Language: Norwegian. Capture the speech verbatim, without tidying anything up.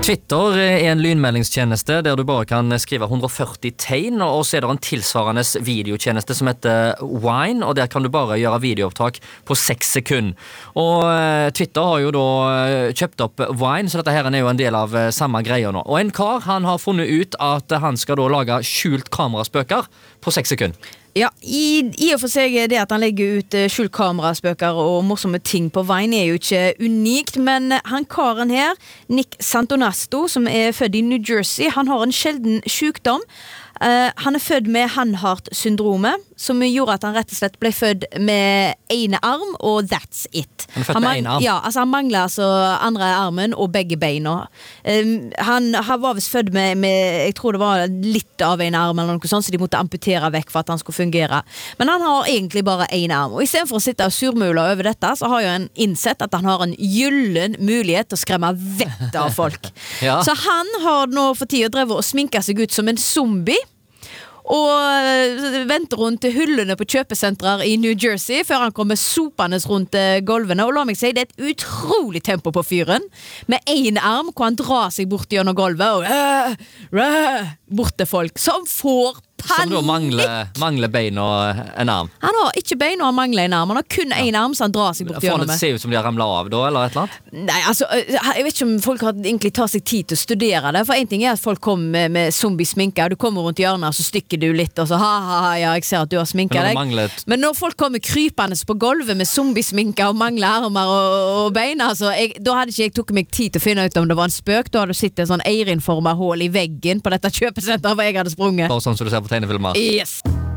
Twitter er en lynmeldingstjeneste der du bare kan skrive hundre og førti tegn, og så er det en tilsvarende videotjeneste som heter Vine, og der kan du bare gjøre videoopptak på seks sekunder. Og Twitter har jo da kjøpt opp Vine, så dette her er jo en del av samme greia nå. Og en kar, han har funnet ut at han skal da lage skjult kameraspøker på seks sekunder. Ja, i, i og for seg det at han legger ut skjult kameraspøker og morsomme ting på Vine er jo ikke unikt, men han karen her, Nick Santonasto, som er født i New Jersey, han har en sjelden sykdom. Uh, han er født med Hanhart-syndromet, som gjorde at han rett og slett ble født med ene arm, og that's it. Han er født med ene arm? Ja, altså han mangler altså andre armen og begge beina. Um, han, han var vist født med, med, jeg tror det var litt av en arm eller noe sånt, så de måtte amputere vekk for at han skulle fungere. Men han har egentlig bare en arm, og i stedet for å sitte og surmule over dette, så har jo han innsett at han har en gyllen mulighet til å skremme vett av folk. Ja. Så han har nå for tid å dreve og sminke seg ut som en zombie, og venter rundt hyllene på kjøpesentrer i New Jersey før han kommer sopende rundt gulvene. Og la meg si, det er et utrolig tempo på fyren, med en arm hvor han drar seg bort gjennom gulvet og øh, øh, bort til folk som får panikk. Som da mangler, mangler bein og en arm. Han har ikke bein og han mangler en arm. Han har kun en arm, så han drar seg bort gjennom. Får det se ut som de har ramlet av da, eller et eller annet? Nei, altså, jeg vet ikke om folk har egentlig tar seg tid til å studere det. For en ting er at folk kommer med, med zombie-sminke, og du kommer rundt hjørnet, og så stykker du litt, og så ha, ha, ha, ja, jeg ser at du har sminket deg. Mangler... Men når folk kommer krypende på gulvet med zombie-sminke og mangler armer og, og bein, altså, jeg, da hadde ikke jeg tok meg tid til å finne ut om det var en spøk. Da hadde du sittet en sånn eirinformet hål i veggen på dette kjøpesenteret hvor jeg hadde sprunget. Bare sånn som du ser på tegnefilmer. Yes.